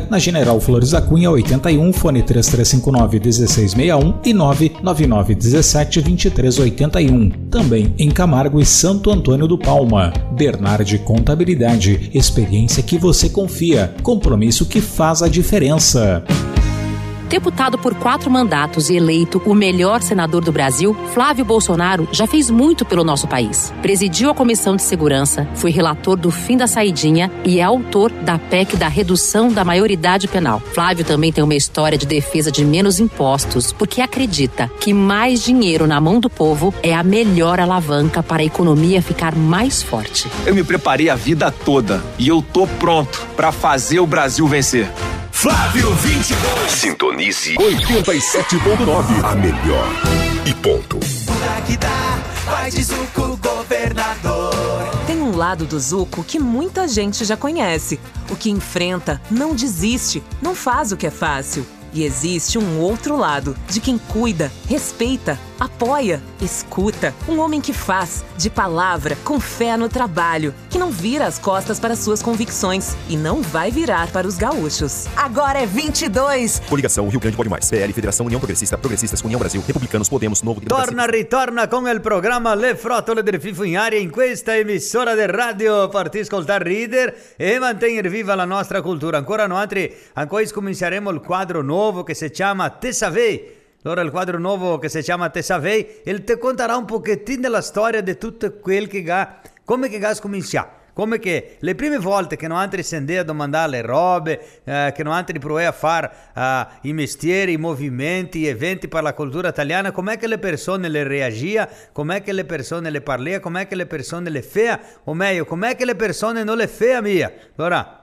na General Flores da Cunha 81, fone 3359-1661 e 99917-2381. Também em Camargo e Santo Antônio do Palma. Bernardi Contabilidade, experiência que você confia, compromisso que faz a diferença. Deputado por 4 mandatos e eleito o melhor senador do Brasil, Flávio Bolsonaro já fez muito pelo nosso país. Presidiu a Comissão de Segurança, foi relator do fim da saidinha e é autor da PEC da redução da maioridade penal. Flávio também tem uma história de defesa de menos impostos, porque acredita que mais dinheiro na mão do povo é a melhor alavanca para a economia ficar mais forte. Eu me preparei a vida toda e eu tô pronto para fazer o Brasil vencer. Flávio 22. Sintonize 87.9. A melhor. E ponto. Que dá, vai de Zuco Governador. Tem um lado do Zuco que muita gente já conhece. O que enfrenta, não desiste, não faz o que é fácil. E existe um outro lado, de quem cuida, respeita, apoia, escuta. Um homem que faz, de palavra, com fé no trabalho, que não vira as costas para suas convicções e não vai virar para os gaúchos. Agora é 22. Coligação Rio Grande Pode Mais. PL, Federação União Progressista, Progressistas, União Brasil, Republicanos, Podemos, Novo... Ritorna con il programma Le Frottole del FIFO in aria in questa emissora de radio per ascoltare, ridere e mantenere viva la nostra cultura. Ancora cominceremo il quadro nuovo che si chiama Te Savei. Allora il quadro nuovo che si chiama Te Savei, ele te contarà un pochettino della storia di tutto quel che come che ha cominciato. Come che le prime volte che non altri scendeva a domandare le robe, che non altri provava a fare i mestieri, i movimenti, gli eventi per la cultura italiana, com'è che le persone le reagia, com'è che le persone le parlia, com'è che le persone le fea, o meglio, com'è che le persone non le fea mia. Allora,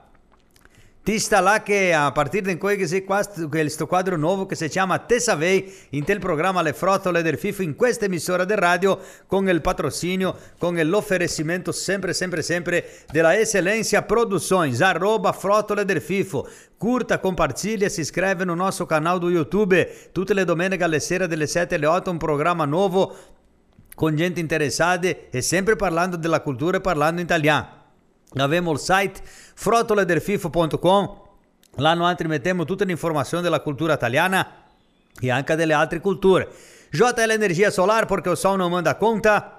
ti sta là che a partire di questo quadro nuovo che si chiama Te Savei, in tel programma Le Frottole del FIFO, in questa emissora del radio, con il patrocinio, con l'offerimento sempre della Eccellenza Produções, @Frottole del FIFO. Curta, compartilha, se iscreve no nosso canal do YouTube. Tutte le domeniche alle sera delle 7 alle 8 un programma nuovo con gente interessata e sempre parlando della cultura e parlando in italiano. Abbiamo il site frottoledelfifo.com, là noi mettiamo tutte le informazioni della cultura italiana e anche delle altre culture. JL Energia Solar, perché o sol não manda conta.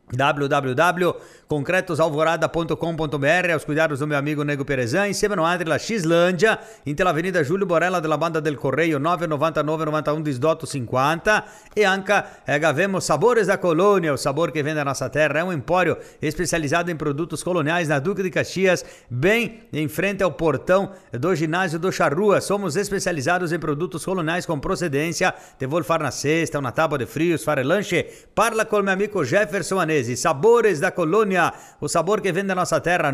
www.concretosalvorada.com.br, aos cuidados do meu amigo Nego Perezan, insieme a la Xlândia, pela Avenida Júlio Borella della Banda del Correio 999 91 18 50, e anche avemos Sabores da Colônia, o sabor que vem da nossa terra. É um empório especializado em produtos coloniais na Duque de Caxias, bem em frente ao portão do ginásio do Charrua. Somos especializados em produtos coloniais com procedência. Te vou far na cesta, uma tábua de frios, fare lanche. Parla com meu amigo Jefferson Anesi. Sabores da Colônia, o sabor que vem da nossa terra.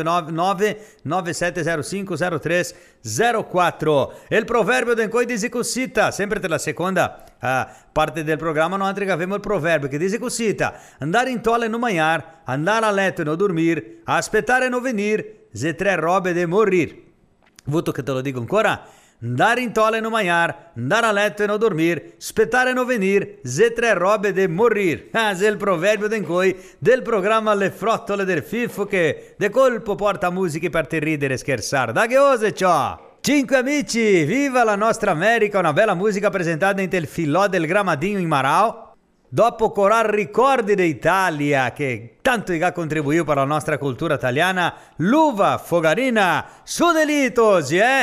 999-9705-0304. El provérbio de Encoi diz cosita, sempre pela segunda parte del programma noi abbiamo il proverbio che dice cosita: andare in tolle e non mangiar, andare a letto e non dormir, aspettare e non venir, se tre robe de morir. Vuto che te lo dico ancora: andare in tolle e non mangiar, andare a letto e non dormir, aspettare e non venir, se tre robe de morir. Se il proverbio d'Encoi del programma Le Frottole del FIFO, che de colpo porta musiche per te ridere e scherzare. Da che ose ciò! 5 amici, viva la nostra America, una bella musica presentata in tel filò del Gramadinho in Marau. Dopo Coral Ricordi d'Italia, che tanto ha contribuito per la nostra cultura italiana, l'uva fogarina su delitos,